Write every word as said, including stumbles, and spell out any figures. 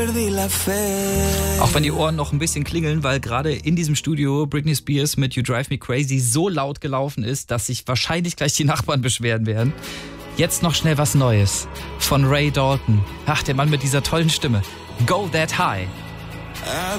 Auch wenn die Ohren noch ein bisschen klingeln, weil gerade in diesem Studio Britney Spears mit You Drive Me Crazy so laut gelaufen ist, dass sich wahrscheinlich gleich die Nachbarn beschweren werden. Jetzt noch schnell was Neues von Ray Dalton. Ach, der Mann mit dieser tollen Stimme. Go That High. I've